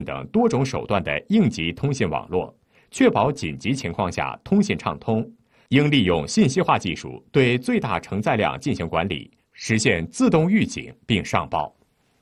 等多种手段的应急通信网络，确保紧急情况下通信畅通。应利用信息化技术对最大承载量进行管理，实现自动预警并上报。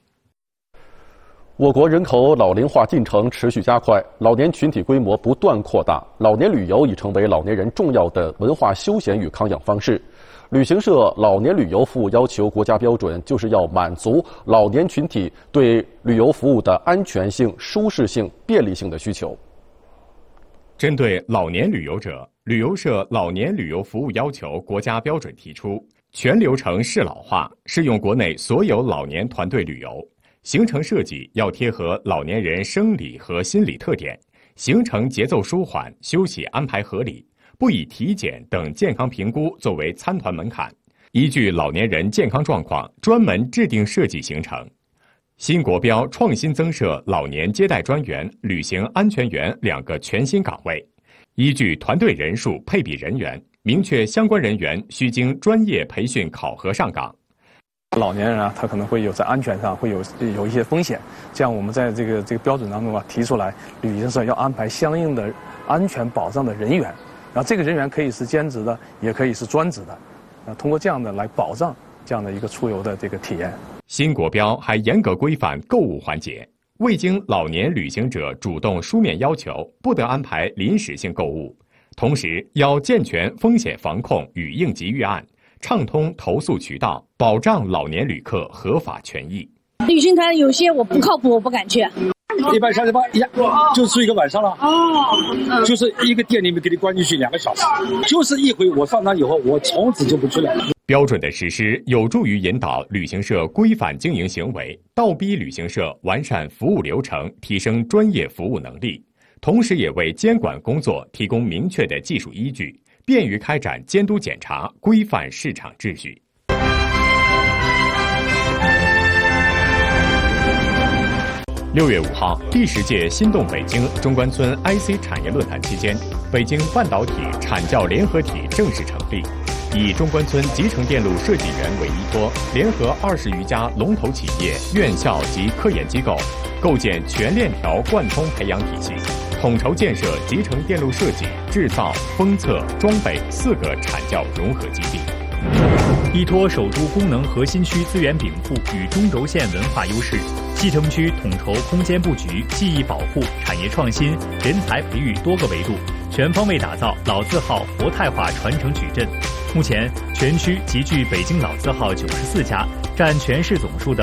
我国人口老龄化进程持续加快，老年群体规模不断扩大，老年旅游已成为老年人重要的文化休闲与康养方式。旅行社老年旅游服务要求国家标准就是要满足老年群体对旅游服务的安全性、舒适性、便利性的需求。 针对老年旅游者，旅游社老年旅游服务要求国家标准提出，全流程适老化，适用国内所有老年团队旅游。行程设计要贴合老年人生理和心理特点，行程节奏舒缓，休息安排合理，不以体检等健康评估作为参团门槛，依据老年人健康状况专门制定设计行程。新国标创新增设老年接待专员、旅行安全员2个全新岗位，依据团队人数配比人员，明确相关人员需经专业培训考核上岗。 老年人啊，他可能会有在安全上会有一些风险，这样我们在这个标准当中啊提出来，旅行社要安排相应的安全保障的人员，然后这个人员可以是兼职的，也可以是专职的，通过这样的来保障这样的一个出游的这个体验。 新国标还严格规范购物环节，未经老年旅行者主动书面要求，不得安排临时性购物。同时，要健全风险防控与应急预案，畅通投诉渠道，保障老年旅客合法权益。 旅行团有些我不靠谱，我不敢去。 138呀，就睡一个晚上了。就是一个店里面给你关进去2个小时，就是一回我上当以后，我从此就不去了。 标准的实施有助于引导旅行社规范经营行为，倒逼旅行社完善服务流程，提升专业服务能力，同时也为监管工作提供明确的技术依据，便于开展监督检查，规范市场秩序。6月5号，第10届心动北京中关村 IC 产业论坛期间，北京半导体产教联合体正式成立，以中关村集成电路设计园为依托，联合20余家龙头企业、院校及科研机构，构建全链条贯通培养体系，统筹建设集成电路设计、制造、封测、装备4个产教融合基地。 依托首都功能核心区资源禀赋与中轴线文化优势，西城区统筹空间布局、记忆保护、产业创新、人才培育多个维度，全方位打造老字号活态化传承矩阵。目前，全区集聚北京老字号94家，占全市总数的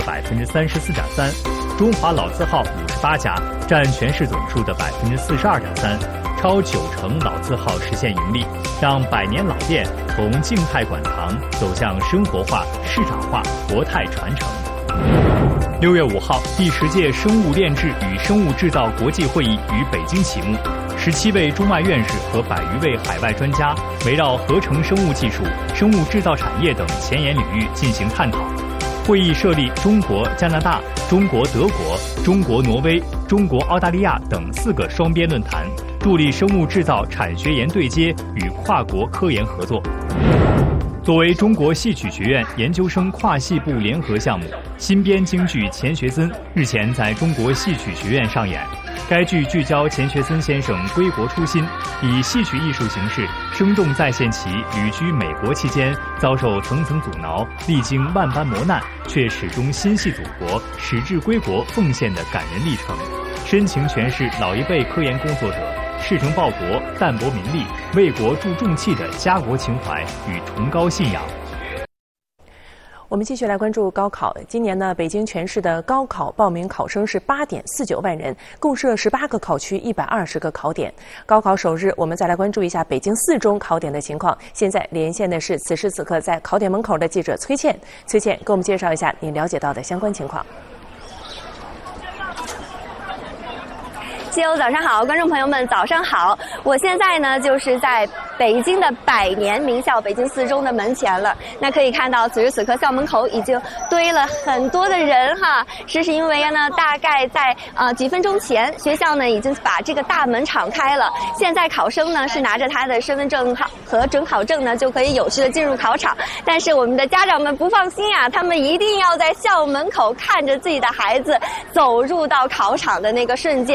34.3%；中华老字号58家，占全市总数的42.3%。超90%老字号实现盈利，让百年老店从静态馆藏走向生活化、市场化、活态传承。6月5号，第10届生物炼制与生物制造国际会议于北京启幕，17位中外院士和100余位海外专家围绕合成生物技术、生物制造产业等前沿领域进行探讨。会议设立中国、加拿大、中国、德国、中国、挪威、中国、澳大利亚等4个双边论坛，助力生物制造产学研对接与跨国科研合作。作为中国戏曲学院研究生跨系部联合项目，新编京剧《钱学森》日前在中国戏曲学院上演。该剧聚焦钱学森先生归国初心，以戏曲艺术形式生动再现其旅居美国期间遭受层层阻挠，历经万般磨难，却始终心系祖国、矢志归国奉献的感人历程，深情诠释老一辈科研工作者赤诚报国、淡泊名利、为国助重器的家国情怀与崇高信仰。 我们继续来关注高考。今年呢，北京全市的高考报名考生是8.49万人，共设18个考区，120个考点。高考首日，我们再来关注一下北京4中考点的情况。现在连线的是此时此刻在考点门口的记者崔倩。崔倩，给我们介绍一下你了解到的相关情况。 西欧早上好，观众朋友们早上好，我现在呢就是在北京的百年名校北京四中的门前了。那可以看到，此时此刻校门口已经堆了很多的人哈。这是因为呢，大概在几分钟前，学校呢已经把这个大门敞开了。现在考生呢是拿着他的身份证和准考证呢，就可以有序的进入考场。但是我们的家长们不放心啊，他们一定要在校门口看着自己的孩子走入到考场的那个瞬间。